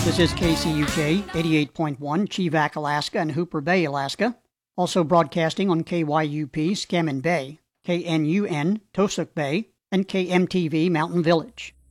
This is KCUK 88.1, Chivak, Alaska, and Hooper Bay, Alaska. Also broadcasting on KYUP, Scammon Bay, KNUN, Tosuk Bay, and KMTV, Mountain Village.